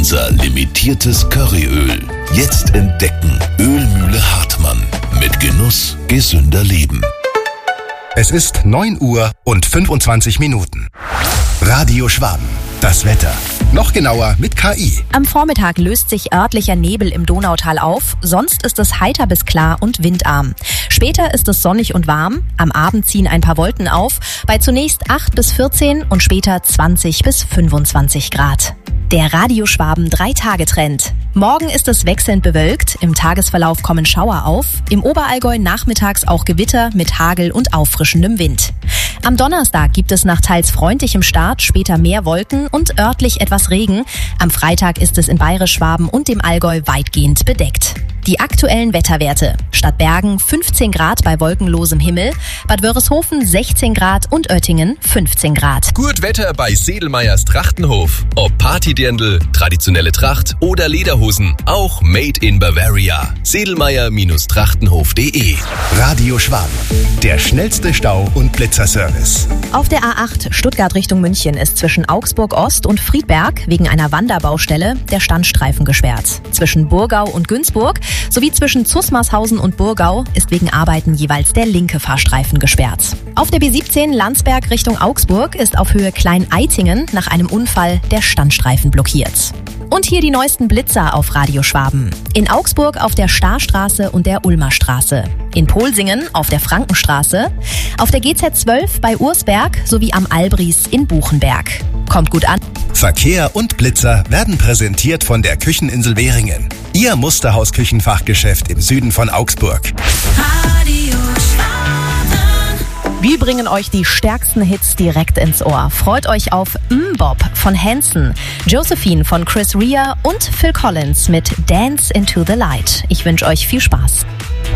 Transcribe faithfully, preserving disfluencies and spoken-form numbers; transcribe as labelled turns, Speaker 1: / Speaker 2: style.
Speaker 1: unser limitiertes Curryöl. Jetzt entdecken: Ölmühle Hartmann. Mit Genuss gesünder Leben.
Speaker 2: Es ist neun Uhr und fünfundzwanzig Minuten. Radio Schwaben. Das Wetter. Noch genauer mit K I.
Speaker 3: Am Vormittag löst sich örtlicher Nebel im Donautal auf, sonst ist es heiter bis klar und windarm. Später ist es sonnig und warm, am Abend ziehen ein paar Wolken auf, bei zunächst acht bis vierzehn und später zwanzig bis fünfundzwanzig Grad. Der Radio Schwaben drei-Tage-Trend. Morgen ist es wechselnd bewölkt, im Tagesverlauf kommen Schauer auf, im Oberallgäu nachmittags auch Gewitter mit Hagel und auffrischendem Wind. Am Donnerstag gibt es nach teils freundlichem Start später mehr Wolken und örtlich etwas Regen. Am Freitag ist es in Bayerisch-Schwaben und dem Allgäu weitgehend bedeckt. Die aktuellen Wetterwerte. Stadt Bergen fünfzehn Grad bei wolkenlosem Himmel, Bad Wörishofen sechzehn Grad und Oettingen fünfzehn Grad.
Speaker 4: Gut Wetter bei Sedelmeyers Trachtenhof. Ob Partydirndl, traditionelle Tracht oder Lederhosen, auch made in Bavaria. Sedelmeyer Trachtenhof punkt de.
Speaker 2: Radio Schwaben. Der schnellste Stau- und Blitzerservice.
Speaker 3: Auf der A acht Stuttgart Richtung München ist zwischen Augsburg Ost und Friedberg wegen einer Wanderbaustelle der Standstreifen gesperrt. Zwischen Burgau und Günzburg sowie zwischen Zusmarshausen und Burgau ist wegen Arbeiten jeweils der linke Fahrstreifen gesperrt. Auf der B siebzehn Landsberg Richtung Augsburg ist auf Höhe Klein-Eitingen nach einem Unfall der Standstreifen blockiert. Und hier die neuesten Blitzer auf Radio Schwaben. In Augsburg auf der Starstraße und der Ulmer Straße. In Polsingen auf der Frankenstraße. Auf der G Z zwölf bei Ursberg sowie am Albries in Buchenberg. Kommt gut an.
Speaker 2: Verkehr und Blitzer werden präsentiert von der Kücheninsel Währingen. Ihr Musterhaus-Küchenfachgeschäft im Süden von Augsburg.
Speaker 5: Radio Schwaben.
Speaker 3: Wir bringen euch die stärksten Hits direkt ins Ohr. Freut euch auf M-Bop von Hanson, Josephine von Chris Rea und Phil Collins mit Dance into the Light. Ich wünsche euch viel Spaß.